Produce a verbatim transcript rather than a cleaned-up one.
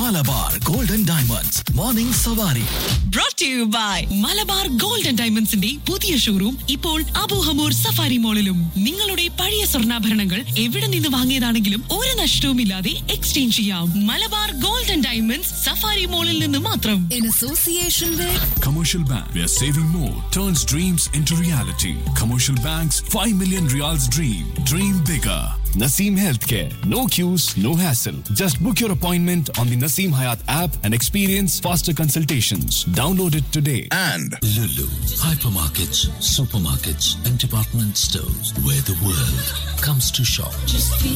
Malabar golden diamonds morning സവാരി. Brought to you by Malabar gold and ഡയമണ്ട്സിന്റെ പുതിയ showroom ഇപ്പോൾ Abu Hamour safari മോളിലും. നിങ്ങളുടെ പഴയ സ്വർണ്ണാഭരണങ്ങൾ എവിടെ നിന്ന് വാങ്ങിയതാണെങ്കിലും ഒരു നഷ്ടവുമില്ലാതെ എക്സ്ചേഞ്ച് ചെയ്യാം. Malabar gold and diamonds safari മോളിൽ നിന്ന് മാത്രം. In association with Commercial Bank, where saving more turns dreams into reality. Commercial Bank's five million Riyals dream. Dream bigger. Naseem Healthcare. No queues, no hassle. Just book your appointment on the Naseem Hayat app and experience faster consultations. Download it today. And Lulu, hypermarkets, supermarkets, and department stores where the world comes to shop.